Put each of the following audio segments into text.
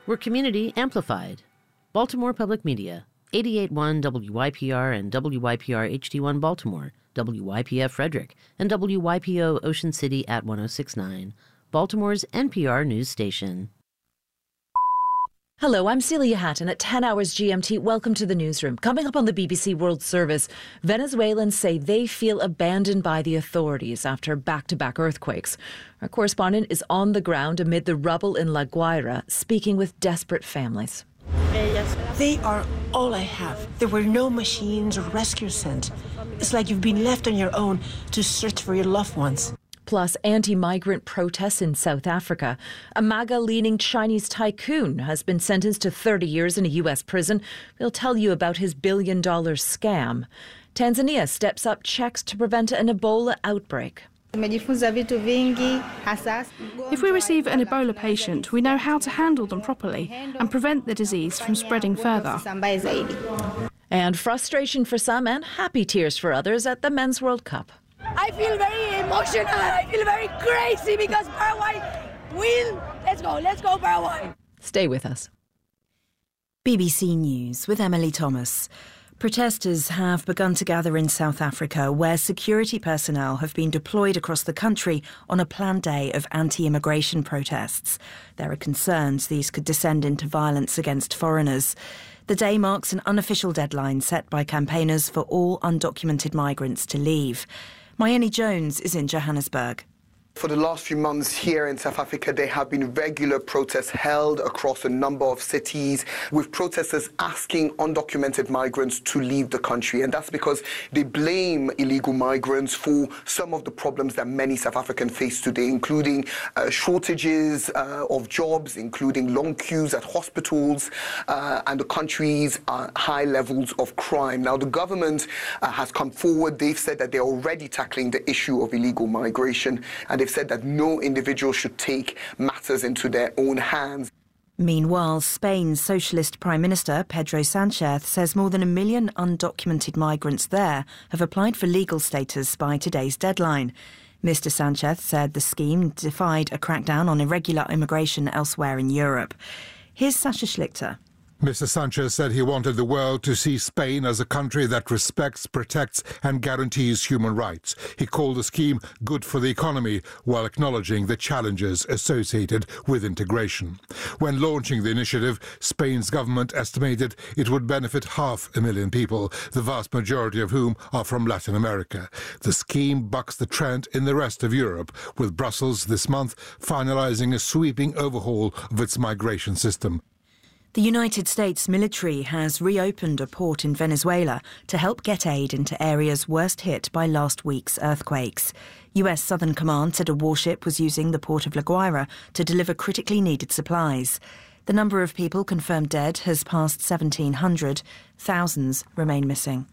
We're community amplified. Baltimore Public Media, 88.1 WYPR and WYPR HD1 Baltimore, WYPF Frederick, and WYPO Ocean City at 106.9, Baltimore's NPR news station. Hello, I'm Celia Hatton at 10 hours GMT. Welcome to the newsroom. Coming up on the BBC World Service, Venezuelans say they feel abandoned by the authorities after back-to-back earthquakes. Our correspondent is on the ground amid the rubble in La Guaira, speaking with desperate families. They are all I have. There were no machines or rescue sent. It's like you've been left on your own to search for your loved ones. Plus, anti-migrant protests in South Africa. A MAGA-leaning Chinese tycoon has been sentenced to 30 years in a U.S. prison. We'll tell you about his billion-dollar scam. Tanzania steps up checks to prevent an Ebola outbreak. If we receive an Ebola patient, we know how to handle them properly and prevent the disease from spreading further. And frustration for some and happy tears for others at the Men's World Cup. I feel very emotional. I feel very crazy because Paraguay will. Let's go Paraguay. Stay with us. BBC News with Emily Thomas. Protesters have begun to gather in South Africa, where security personnel have been deployed across the country on a planned day of anti-immigration protests. There are concerns these could descend into violence against foreigners. The day marks an unofficial deadline set by campaigners for all undocumented migrants to leave. Mayeni Jones is in Johannesburg. For the last few months here in South Africa, there have been regular protests held across a number of cities, with protesters asking undocumented migrants to leave the country. And that's because they blame illegal migrants for some of the problems that many South Africans face today, including shortages of jobs, including long queues at hospitals, and the country's high levels of crime. Now, the government has come forward. They've said that they're already tackling the issue of illegal migration, and they've said that no individual should take matters into their own hands. Meanwhile, Spain's Socialist Prime Minister Pedro Sánchez says more than 1 million undocumented migrants there have applied for legal status by today's deadline. Mr. Sánchez said the scheme defied a crackdown on irregular immigration elsewhere in Europe. Here's Sasha Schlichter. Mr. Sánchez said he wanted the world to see Spain as a country that respects, protects and guarantees human rights. He called the scheme good for the economy while acknowledging the challenges associated with integration. When launching the initiative, Spain's government estimated it would benefit 500,000 people, the vast majority of whom are from Latin America. The scheme bucks the trend in the rest of Europe, with Brussels this month finalising a sweeping overhaul of its migration system. The United States military has reopened a port in Venezuela to help get aid into areas worst hit by last week's earthquakes. US Southern Command said a warship was using the port of La Guaira to deliver critically needed supplies. The number of people confirmed dead has passed 1,700. Thousands remain missing.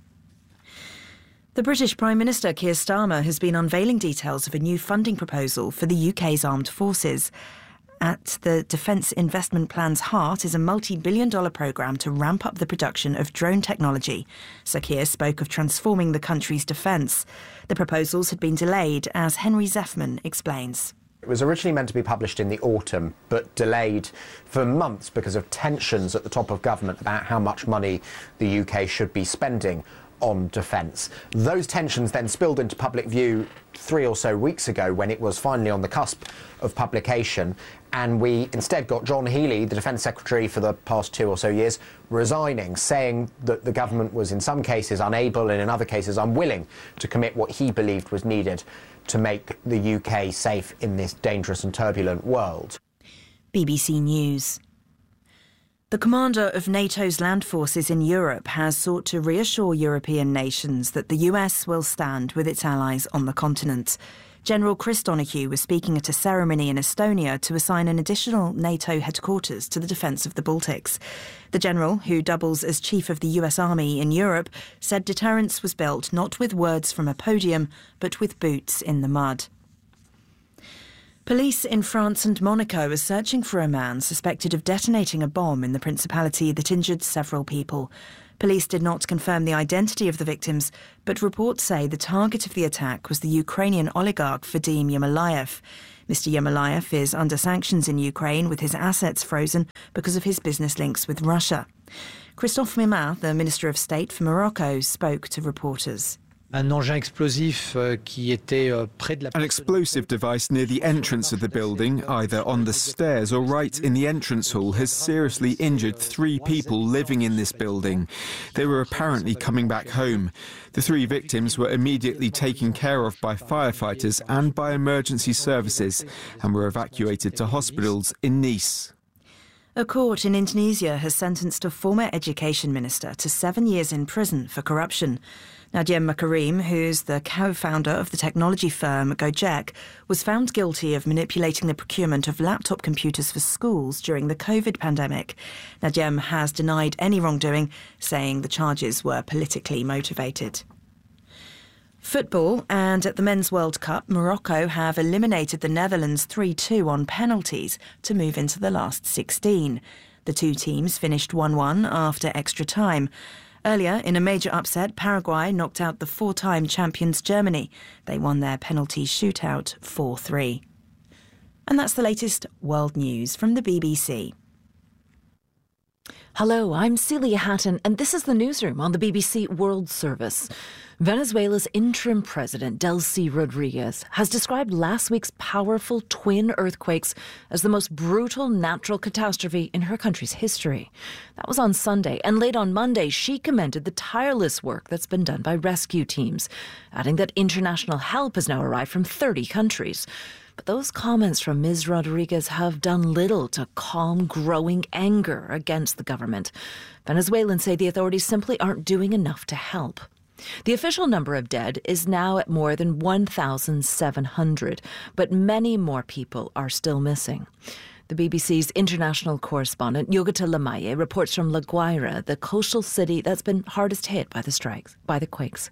The British Prime Minister Keir Starmer has been unveiling details of a new funding proposal for the UK's armed forces. At the Defence Investment Plan's heart is a multi-billion-dollar programme to ramp up the production of drone technology. Sir Keir spoke of transforming the country's defence. The proposals had been delayed, as Henry Zeffman explains. It was originally meant to be published in the autumn, but delayed for months because of tensions at the top of government about how much money the UK should be spending on defence. Those tensions then spilled into public view 3 or so weeks ago when it was finally on the cusp of publication, and we instead got John Healey, the Defence Secretary for the past 2 or so years, resigning, saying that the government was in some cases unable and in other cases unwilling to commit what he believed was needed to make the UK safe in this dangerous and turbulent world. BBC News. The commander of NATO's land forces in Europe has sought to reassure European nations that the US will stand with its allies on the continent. General Chris Donoghue was speaking at a ceremony in Estonia to assign an additional NATO headquarters to the defence of the Baltics. The general, who doubles as chief of the US Army in Europe, said deterrence was built not with words from a podium, but with boots in the mud. Police in France and Monaco are searching for a man suspected of detonating a bomb in the Principality that injured several people. Police did not confirm the identity of the victims, but reports say the target of the attack was the Ukrainian oligarch Vadim Yermolayev. Mr. Yermolayev is under sanctions in Ukraine with his assets frozen because of his business links with Russia. Christophe Mimard, the Minister of State for Morocco, spoke to reporters. An explosive device near the entrance of the building, either on the stairs or right in the entrance hall, has seriously injured 3 people living in this building. They were apparently coming back home. The 3 victims were immediately taken care of by firefighters and by emergency services and were evacuated to hospitals in Nice. A court in Indonesia has sentenced a former education minister to 7 years in prison for corruption. Nadiem Makarim, who's the co-founder of the technology firm Gojek, was found guilty of manipulating the procurement of laptop computers for schools during the COVID pandemic. Nadiem has denied any wrongdoing, saying the charges were politically motivated. Football, and at the Men's World Cup, Morocco have eliminated the Netherlands 3-2 on penalties to move into the last 16. The 2 teams finished 1-1 after extra time. Earlier, in a major upset, Paraguay knocked out the 4-time champions Germany. They won their penalty shootout 4-3. And that's the latest world news from the BBC. Hello, I'm Celia Hatton, and this is the newsroom on the BBC World Service. Venezuela's interim president, Delcy Rodriguez, has described last week's powerful twin earthquakes as the most brutal natural catastrophe in her country's history. That was on Sunday, and late on Monday, she commended the tireless work that's been done by rescue teams, adding that international help has now arrived from 30 countries. But those comments from Ms. Rodriguez have done little to calm growing anger against the government. Venezuelans say the authorities simply aren't doing enough to help. The official number of dead is now at more than 1,700, but many more people are still missing. The BBC's international correspondent, Yogita Lamaye, reports from La Guaira, the coastal city that's been hardest hit by the quakes.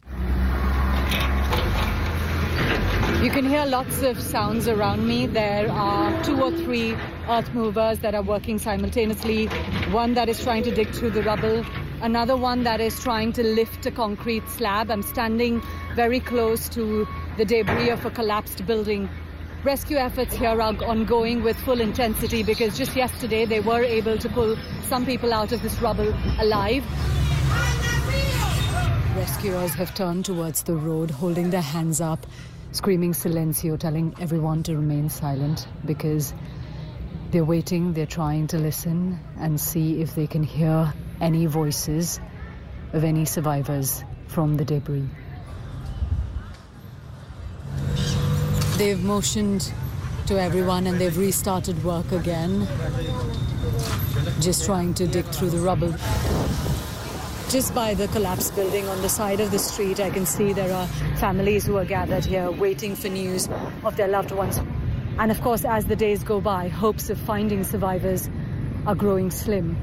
You can hear lots of sounds around me. There are 2 or 3 earth movers that are working simultaneously. One that is trying to dig through the rubble. Another one that is trying to lift a concrete slab. I'm standing very close to the debris of a collapsed building. Rescue efforts here are ongoing with full intensity because just yesterday they were able to pull some people out of this rubble alive. Rescuers have turned towards the road, holding their hands up, screaming silencio, telling everyone to remain silent because they're waiting, they're trying to listen and see if they can hear any voices of any survivors from the debris. They've motioned to everyone and they've restarted work again, just trying to dig through the rubble. Just by the collapsed building on the side of the street, I can see there are families who are gathered here waiting for news of their loved ones. And of course, as the days go by, hopes of finding survivors are growing slim.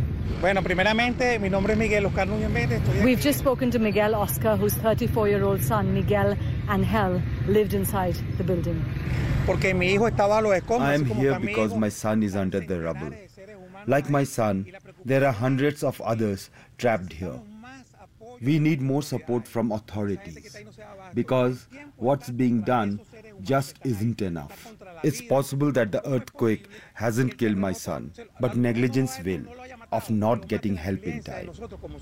We've just spoken to Miguel Oscar, whose 34-year-old son, Miguel Angel, lived inside the building. I am here because my son is under the rubble. Like my son, there are hundreds of others trapped here. We need more support from authorities because what's being done just isn't enough. It's possible that the earthquake hasn't killed my son, but negligence will, of not getting help in time.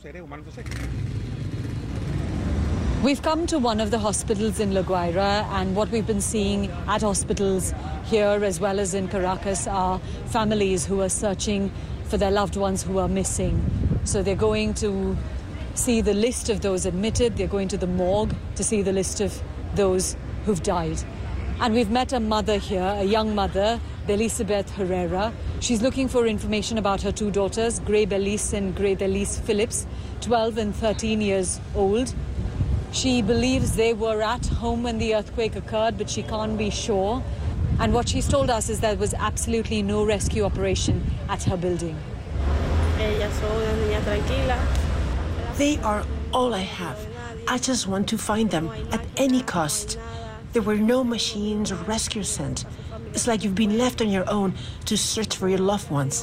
We've come to one of the hospitals in La Guaira, and what we've been seeing at hospitals here as well as in Caracas are families who are searching for their loved ones who are missing. So they're going to see the list of those admitted, they're going to the morgue to see the list of those who've died. And we've met a mother here, a young mother, Belisabeth Herrera. She's looking for information about her 2 daughters, Grey Belice and Grey Belice Phillips, 12 and 13 years old. She believes they were at home when the earthquake occurred, but she can't be sure. And what she's told us is there was absolutely no rescue operation at her building. They are all I have. I just want to find them at any cost. There were no machines or rescue sent. It's like you've been left on your own to search for your loved ones.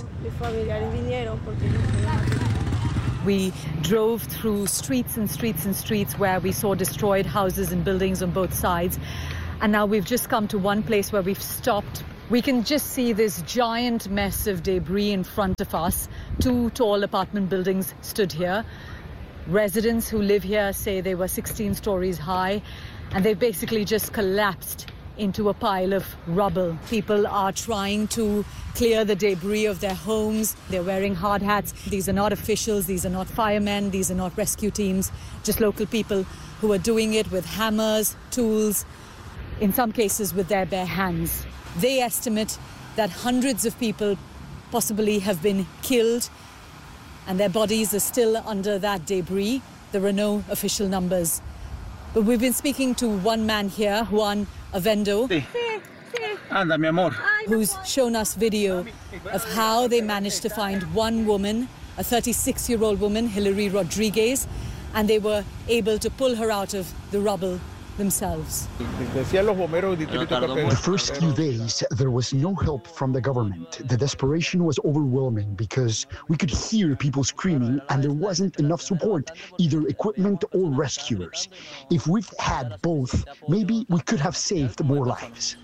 We drove through streets and streets and streets where we saw destroyed houses and buildings on both sides. And now we've just come to one place where we've stopped. We can just see this giant mess of debris in front of us. 2 tall apartment buildings stood here. Residents who live here say they were 16 stories high, and they basically just collapsed into a pile of rubble. People are trying to clear the debris of their homes. They're wearing hard hats. These are not officials, these are not firemen, these are not rescue teams, just local people who are doing it with hammers, tools, in some cases with their bare hands. They estimate that hundreds of people possibly have been killed, and their bodies are still under that debris. There are no official numbers. But we've been speaking to one man here, Juan Avendo, who's shown us video of how they managed to find one woman, a 36-year-old woman, Hilary Rodriguez, and they were able to pull her out of the rubble themselves. The first few days, there was no help from the government. The desperation was overwhelming because we could hear people screaming and there wasn't enough support, either equipment or rescuers. If we'd had both, maybe we could have saved more lives.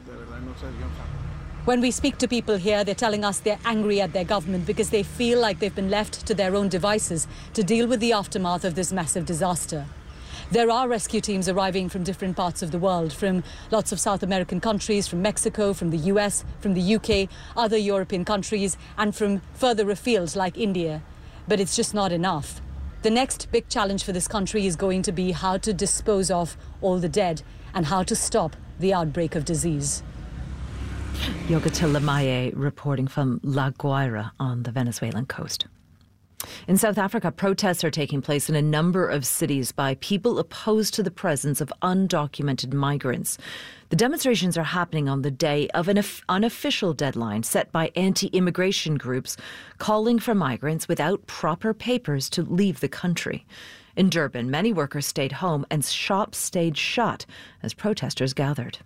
When we speak to people here, they're telling us they're angry at their government because they feel like they've been left to their own devices to deal with the aftermath of this massive disaster. There are rescue teams arriving from different parts of the world, from lots of South American countries, from Mexico, from the US, from the UK, other European countries, and from further afield like India. But it's just not enough. The next big challenge for this country is going to be how to dispose of all the dead and how to stop the outbreak of disease. Yogita Lemaye reporting from La Guaira on the Venezuelan coast. In South Africa, protests are taking place in a number of cities by people opposed to the presence of undocumented migrants. The demonstrations are happening on the day of an unofficial deadline set by anti-immigration groups calling for migrants without proper papers to leave the country. In Durban, many workers stayed home and shops stayed shut as protesters gathered.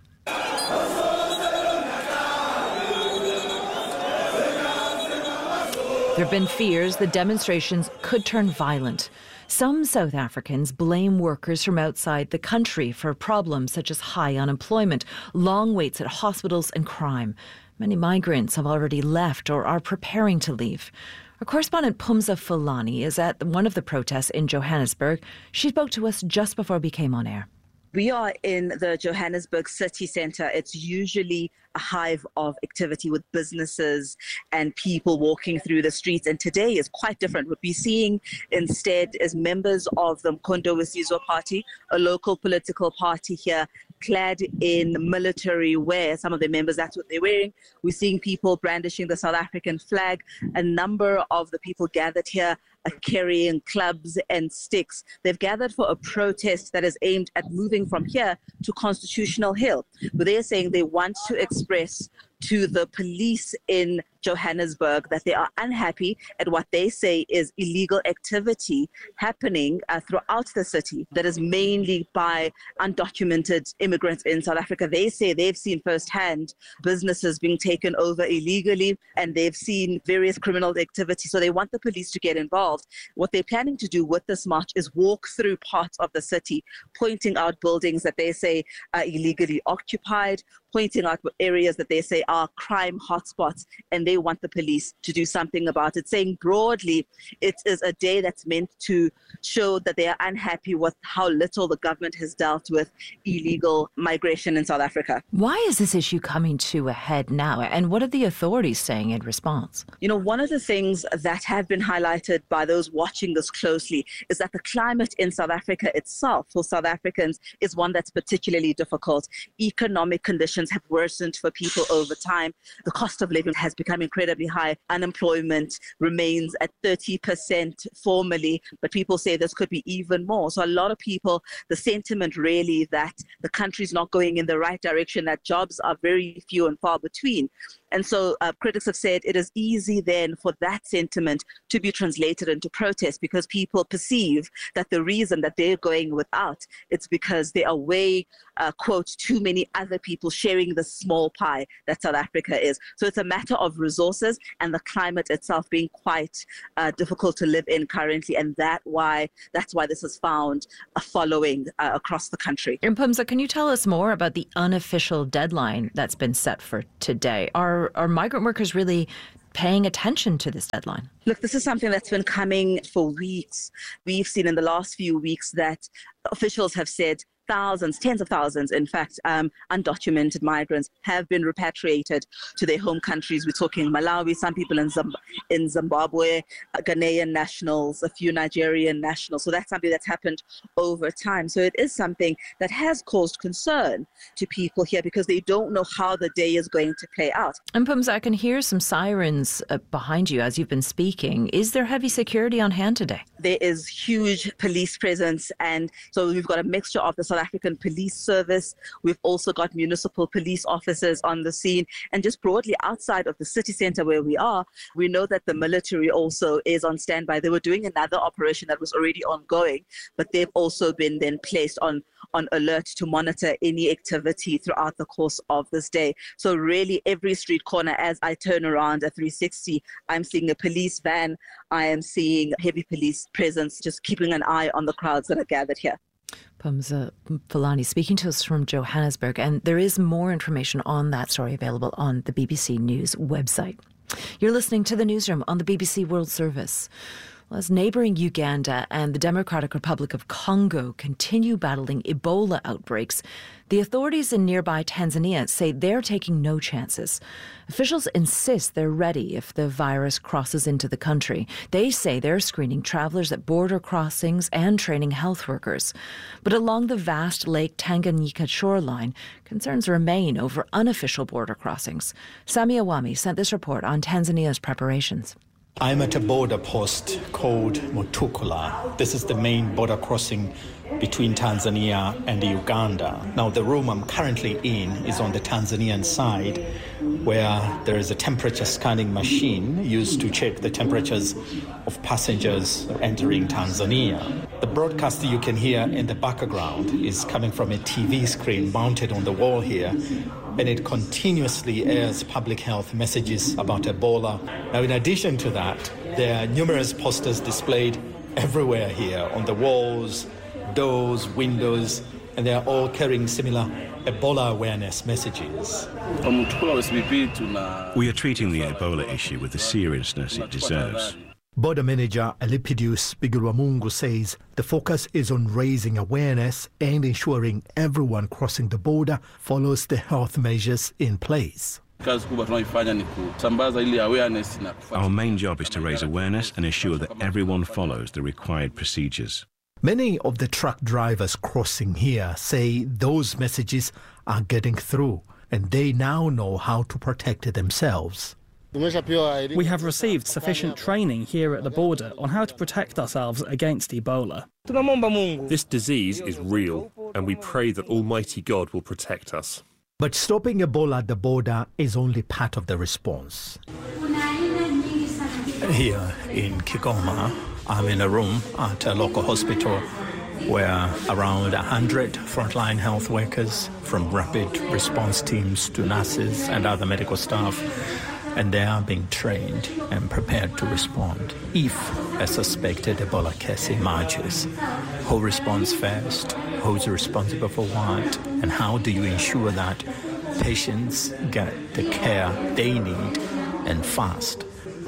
There have been fears the demonstrations could turn violent. Some South Africans blame workers from outside the country for problems such as high unemployment, long waits at hospitals and crime. Many migrants have already left or are preparing to leave. Our correspondent Pumza Fulani is at one of the protests in Johannesburg. She spoke to us just before we came on air. We are in the Johannesburg city centre. It's usually a hive of activity with businesses and people walking through the streets. And today is quite different. What we're seeing instead is members of the Mkhonto weSizwe Party, a local political party here, clad in military wear. Some of the members, that's what they're wearing. We're seeing people brandishing the South African flag. A number of the people gathered here are carrying clubs and sticks. They've gathered for a protest that is aimed at moving from here to Constitutional Hill, where they're saying they want to express to the police in Johannesburg that they are unhappy at what they say is illegal activity happening throughout the city that is mainly by undocumented immigrants in South Africa. They say they've seen firsthand businesses being taken over illegally and they've seen various criminal activity. So they want the police to get involved. What they're planning to do with this march is walk through parts of the city, pointing out buildings that they say are illegally occupied, pointing out areas that they say are crime hotspots, and they want the police to do something about it, saying broadly it is a day that's meant to show that they are unhappy with how little the government has dealt with illegal migration in South Africa. Why is this issue coming to a head now, and what are the authorities saying in response? You know, one of the things that have been highlighted by those watching this closely is that the climate in South Africa itself for South Africans is one that's particularly difficult. Economic conditions have worsened for people over time. The cost of living has become incredibly high. Unemployment remains at 30% formally, but people say this could be even more. So a lot of people, the sentiment really that the country's not going in the right direction, that jobs are very few and far between. And so critics have said it is easy then for that sentiment to be translated into protest, because people perceive that the reason that they're going without, it's because they are way, quote, too many other people sharing the small pie that South Africa is. So it's a matter of resources and the climate itself being quite difficult to live in currently, and that's why this has found a following across the country. Mpumza, can you tell us more about the unofficial deadline that's been set for today? Are migrant workers really paying attention to this deadline? Look, this is something that's been coming for weeks. We've seen in the last few weeks that officials have said thousands, tens of thousands, in fact, undocumented migrants have been repatriated to their home countries. We're talking Malawi, some people in Zimbabwe, Ghanaian nationals, a few Nigerian nationals. So that's something that's happened over time. So it is something that has caused concern to people here because they don't know how the day is going to play out. And Mpumza, I can hear some sirens behind you as you've been speaking. Is there heavy security on hand today? There is huge police presence, and so we've got a mixture of the South African Police Service. We've also got municipal police officers on the scene, and just broadly outside of the city centre where we are, we know that the military also is on standby. They were doing another operation that was already ongoing, but they've also been then placed on alert to monitor any activity throughout the course of this day. So really every street corner, as I turn around at 360, I'm seeing a police van, I am seeing heavy police presence, just keeping an eye on the crowds that are gathered here. Mpumza Fulani speaking to us from Johannesburg, and there is more information on that story available on the BBC News website. You're listening to The Newsroom on the BBC World Service. As neighbouring Uganda and the Democratic Republic of Congo continue battling Ebola outbreaks, the authorities in nearby Tanzania say they're taking no chances. Officials insist they're ready if the virus crosses into the country. They say they're screening travellers at border crossings and training health workers. But along the vast Lake Tanganyika shoreline, concerns remain over unofficial border crossings. Sami Awami sent this report on Tanzania's preparations. I'm at a border post called Mutukula. This is the main border crossing between Tanzania and Uganda. Now, the room I'm currently in is on the Tanzanian side, where there is a temperature scanning machine used to check the temperatures of passengers entering Tanzania. The broadcast you can hear in the background is coming from a TV screen mounted on the wall here, and it continuously airs public health messages about Ebola. Now, in addition to that, there are numerous posters displayed everywhere here on the walls, doors, windows, and they are all carrying similar Ebola awareness messages. We are treating the Ebola issue with the seriousness it deserves. Border manager Elipidius Bigirwamungu says the focus is on raising awareness and ensuring everyone crossing the border follows the health measures in place. Our main job is to raise awareness and ensure that everyone follows the required procedures. Many of the truck drivers crossing here say those messages are getting through and they now know how to protect themselves. We have received sufficient training here at the border on how to protect ourselves against Ebola. This disease is real, and we pray that Almighty God will protect us. But stopping Ebola at the border is only part of the response. Here in Kigoma, I'm in a room at a local hospital where around 100 frontline health workers, from rapid response teams to nurses and other medical staff, and they are being trained and prepared to respond. If a suspected Ebola case emerges, who responds first, who's responsible for what, and how do you ensure that patients get the care they need and fast?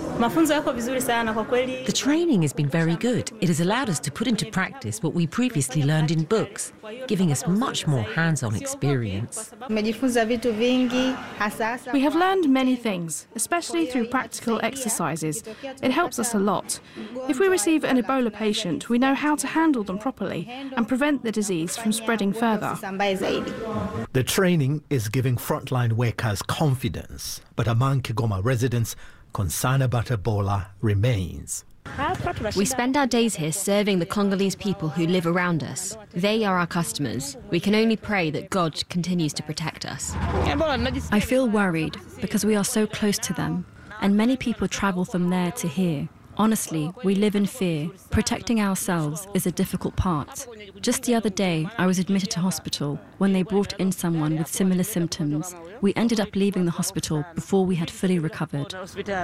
The training has been very good. It has allowed us to put into practice what we previously learned in books, giving us much more hands-on experience. We have learned many things, especially through practical exercises. It helps us a lot. If we receive an Ebola patient, we know how to handle them properly and prevent the disease from spreading further. The training is giving frontline workers confidence, but among Kigoma residents, concern about Ebola remains. We spend our days here serving the Congolese people who live around us. They are our customers. We can only pray that God continues to protect us. I feel worried because we are so close to them, and many people travel from there to here. Honestly, we live in fear. Protecting ourselves is a difficult part. Just the other day, I was admitted to hospital when they brought in someone with similar symptoms. We ended up leaving the hospital before we had fully recovered.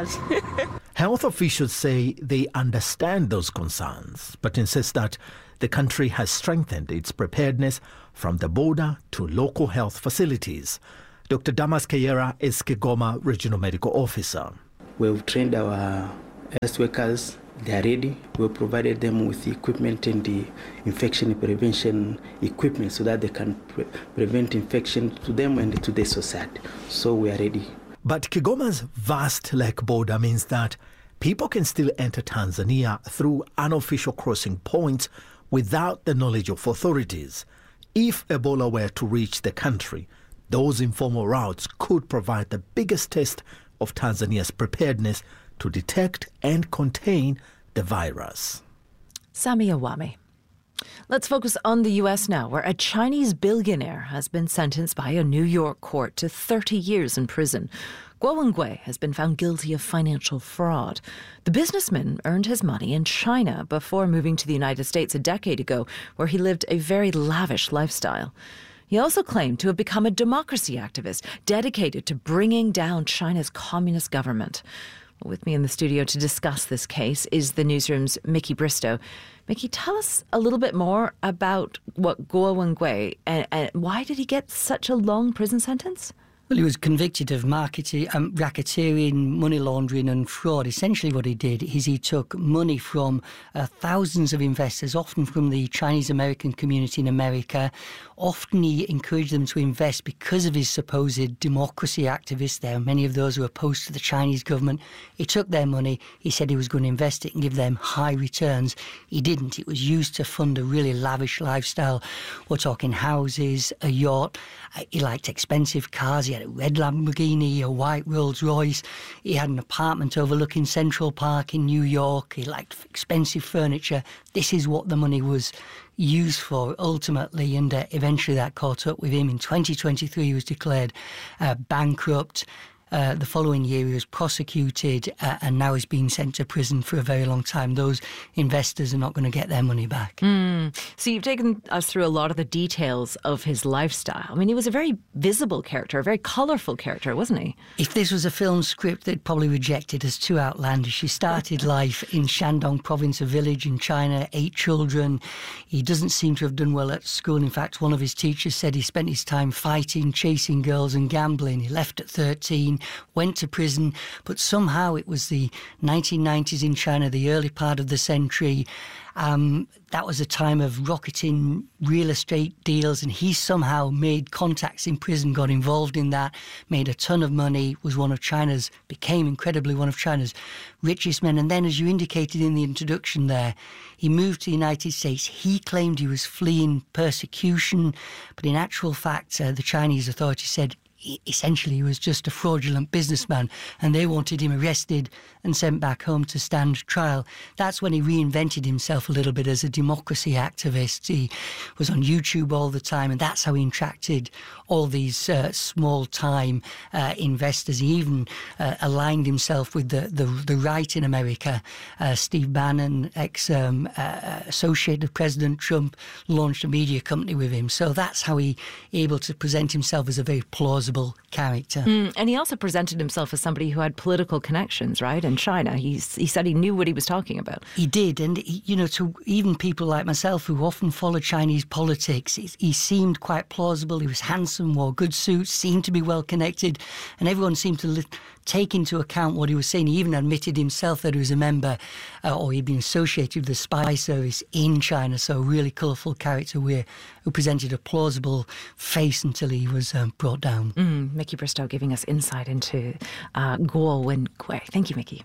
Health officials say they understand those concerns, but insist that the country has strengthened its preparedness from the border to local health facilities. Dr. Damas Kayera is Kigoma Regional Medical Officer. We've trained our health workers. They are ready. We provided them with the equipment and the infection prevention equipment so that they can prevent infection to them and to the society. So we are ready. But Kigoma's vast lake border means that people can still enter Tanzania through unofficial crossing points without the knowledge of authorities. If Ebola were to reach the country, those informal routes could provide the biggest test of Tanzania's preparedness to detect and contain the virus. Sami Awami. Let's focus on the U.S. now, where a Chinese billionaire has been sentenced by a New York court to 30 years in prison. Guo Wengui has been found guilty of financial fraud. The businessman earned his money in China before moving to the United States a decade ago, where he lived a very lavish lifestyle. He also claimed to have become a democracy activist dedicated to bringing down China's communist government. With me in the studio to discuss this case is the newsroom's Mickey Bristow. Mickey, tell us a little bit more about what Guo Wengui and why did he get such a long prison sentence? Well, he was convicted of racketeering, money laundering and fraud. Essentially what he did is he took money from thousands of investors, often from the Chinese-American community in America. Often he encouraged them to invest because of his supposed democracy activists. There are many of those who are opposed to the Chinese government. He took their money. He said he was going to invest it and give them high returns. He didn't. It was used to fund a really lavish lifestyle. We're talking houses, a yacht. He liked expensive cars. He had a red Lamborghini, a white Rolls Royce. He had an apartment overlooking Central Park in New York. He liked expensive furniture. This is what the money was used for ultimately, and eventually that caught up with him. In 2023 he was declared bankrupt. The following year he was prosecuted and now he's been sent to prison for a very long time. Those investors are not going to get their money back. So you've taken us through a lot of the details of his lifestyle. I mean, he was a very visible character, a very colourful character, wasn't he? If this was a film script, they'd probably reject it as too outlandish. He started life in Shandong province, a village in China, 8 children. He doesn't seem to have done well at school. In fact, one of his teachers said he spent his time fighting, chasing girls and gambling. He left at 13, went to prison, but somehow it was the 1990s in China, the early part of the century. That was a time of rocketing real estate deals, and he somehow made contacts in prison, got involved in that, made a ton of money, became incredibly one of China's richest men. And then, as you indicated in the introduction there, he moved to the United States. He claimed he was fleeing persecution, but in actual fact, the Chinese authorities said essentially he was just a fraudulent businessman, and they wanted him arrested and sent back home to stand trial. That's when he reinvented himself a little bit as a democracy activist. He was on YouTube all the time, and that's how he attracted all these small-time investors. He even aligned himself with the right in America. Steve Bannon, ex-associate of President Trump, launched a media company with him. So that's how he able to present himself as a very plausible character. And he also presented himself as somebody who had political connections, right, in China. He said he knew what he was talking about. He did, and to even people like myself who often follow Chinese politics, he seemed quite plausible. He was handsome, wore good suits, seemed to be well connected, and everyone seemed to take into account what he was saying. He even admitted himself that he was a member or he'd been associated with the spy service in China. So a really colourful character who presented a plausible face until he was brought down. Mickey Bristow giving us insight into Guo Wengui. Thank you, Mickey.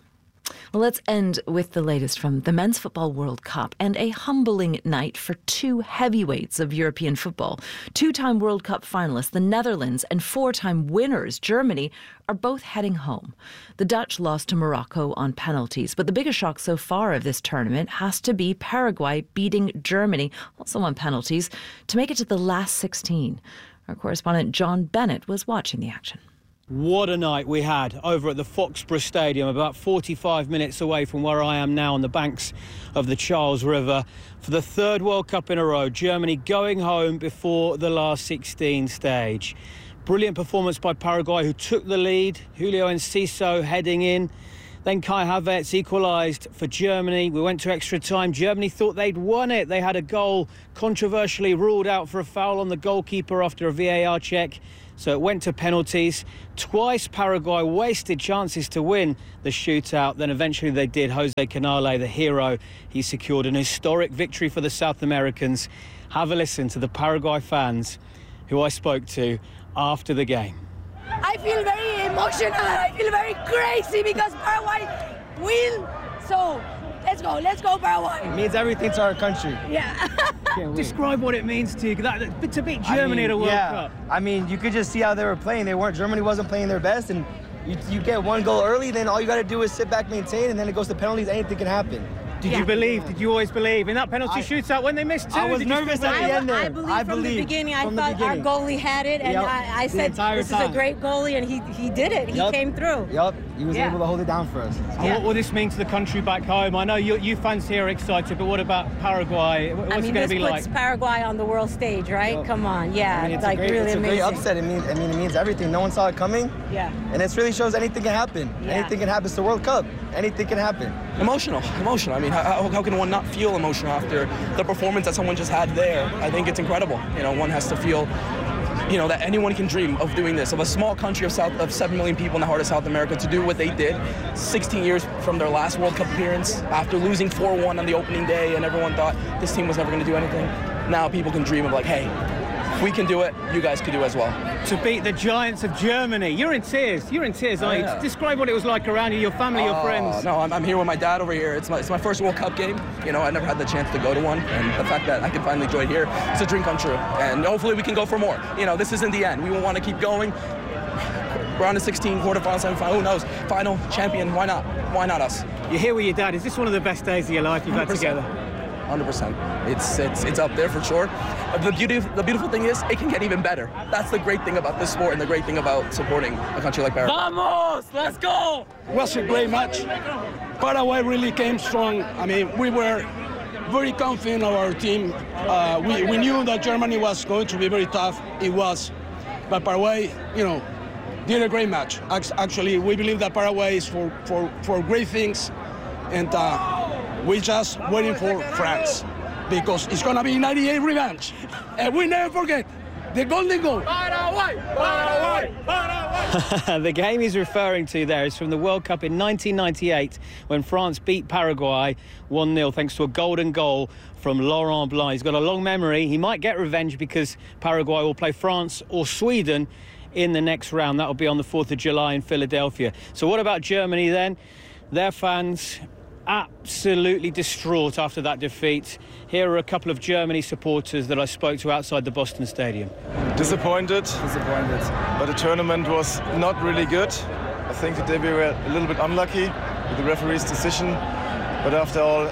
Well, let's end with the latest from the Men's Football World Cup and a humbling night for two heavyweights of European football. Two-time World Cup finalists, the Netherlands, and four-time winners, Germany, are both heading home. The Dutch lost to Morocco on penalties, but the biggest shock so far of this tournament has to be Paraguay beating Germany, also on penalties, to make it to the last 16. Our correspondent John Bennett was watching the action. What a night we had over at the Foxborough Stadium, about 45 minutes away from where I am now on the banks of the Charles River. For the third World Cup in a row, Germany going home before the last 16 stage. Brilliant performance by Paraguay, who took the lead. Julio Enciso heading in. Then Kai Havertz equalised for Germany. We went to extra time. Germany thought they'd won it. They had a goal controversially ruled out for a foul on the goalkeeper after a VAR check. So it went to penalties. Twice Paraguay wasted chances to win the shootout. Then eventually they did. Jose Canale, the hero, he secured an historic victory for the South Americans. Have a listen to the Paraguay fans who I spoke to after the game. I feel very emotional. I feel very crazy because Paraguay win. So let's go Paraguay. It means everything to our country. Yeah. Describe what it means to you, to beat Germany at a World Cup. I mean, you could just see how they were playing. Germany wasn't playing their best, and you get one goal early, then all you got to do is sit back, maintain, and then it goes to penalties. Anything can happen. Did you believe? Did you always believe in that penalty shootout when they missed two? I was nervous at the end there. I believed from the beginning. I thought our goalie had it, and I said, this is a great goalie, and he did it. He came through. Yep, he was able to hold it down for us. What will this mean to the country back home? I know you fans here are excited, but what about Paraguay? What's it going to be like? This puts Paraguay on the world stage, right? Yep. Come on, yeah. I mean, it's a great upset. It means everything. No one saw it coming. Yeah. And it really shows anything can happen. Yeah. Anything can happen. It's the World Cup. Anything can happen. Emotional. I mean, how can one not feel emotional after the performance that someone just had there? I think it's incredible. One has to feel, that anyone can dream of doing this, of a small country of 7 million people in the heart of South America to do what they did 16 years from their last World Cup appearance after losing 4-1 on the opening day, and everyone thought this team was never going to do anything. Now people can dream of like, hey, if we can do it, you guys can do as well. To beat the giants of Germany. You're in tears, aren't you? Describe what it was like around you, your family, your friends. No, I'm here with my dad over here. It's my first World Cup game. I never had the chance to go to one, and the fact that I can finally join here, it's a dream come true. And hopefully we can go for more. This isn't the end. We will want to keep going. Round of 16, quarterfinal, semifinal, who knows? Final, champion, why not? Why not us? You're here with your dad. Is this one of the best days of your life you've 100%. Had together? 100%. It's up there for sure. The beautiful thing is it can get even better. That's the great thing about this sport and the great thing about supporting a country like Paraguay. Vamos! Let's go! It was a great match. Paraguay really came strong. I mean, we were very confident of our team. We knew that Germany was going to be very tough. It was. But Paraguay, did a great match. Actually, we believe that Paraguay is for great things. And we're just waiting for France, because it's going to be 98 revenge. And we never forget the golden goal. Paraguay! Paraguay! Paraguay! The game he's referring to there is from the World Cup in 1998 when France beat Paraguay 1-0 thanks to a golden goal from Laurent Blanc. He's got a long memory. He might get revenge because Paraguay will play France or Sweden in the next round. That will be on the 4th of July in Philadelphia. So what about Germany then? Their fans absolutely distraught after that defeat. Here are a couple of Germany supporters that I spoke to outside the Boston Stadium. Disappointed. But the tournament was not really good. I think that we were a little bit unlucky with the referee's decision. But after all,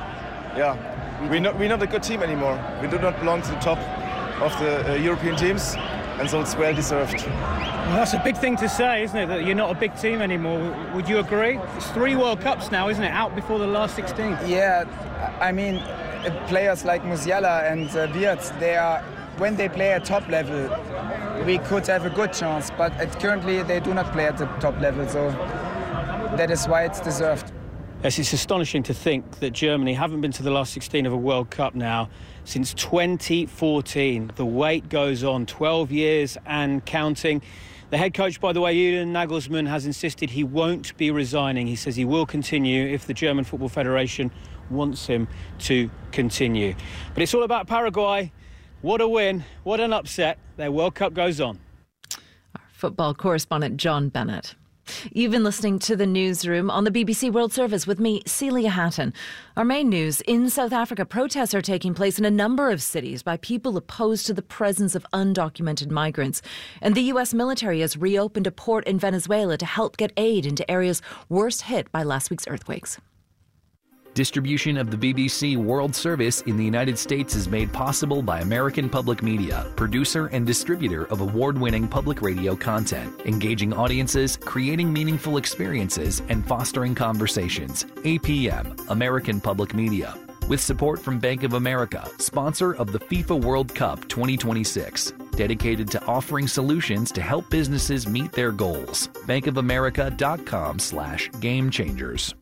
we're not a good team anymore. We do not belong to the top of the European teams, and so it's well deserved. Well, that's a big thing to say, isn't it, that you're not a big team anymore? Would you agree? It's 3 World Cups now, isn't it, out before the last 16? Yeah, I mean, players like Musiala and Wirtz, when they play at top level, we could have a good chance, but currently they do not play at the top level, so that is why it's deserved. Yes, it's astonishing to think that Germany haven't been to the last 16 of a World Cup now since 2014. The wait goes on, 12 years and counting. The head coach, by the way, Julian Nagelsmann, has insisted he won't be resigning. He says he will continue if the German Football Federation wants him to continue. But it's all about Paraguay. What a win, what an upset. Their World Cup goes on. Our football correspondent John Bennett. You've been listening to The Newsroom on the BBC World Service with me, Celia Hatton. Our main news, in South Africa, protests are taking place in a number of cities by people opposed to the presence of undocumented migrants. And the US military has reopened a port in Venezuela to help get aid into areas worst hit by last week's earthquakes. Distribution of the BBC World Service in the United States is made possible by American Public Media, producer and distributor of award-winning public radio content, engaging audiences, creating meaningful experiences, and fostering conversations. APM, American Public Media. With support from Bank of America, sponsor of the FIFA World Cup 2026. Dedicated to offering solutions to help businesses meet their goals. bankofamerica.com/gamechangers.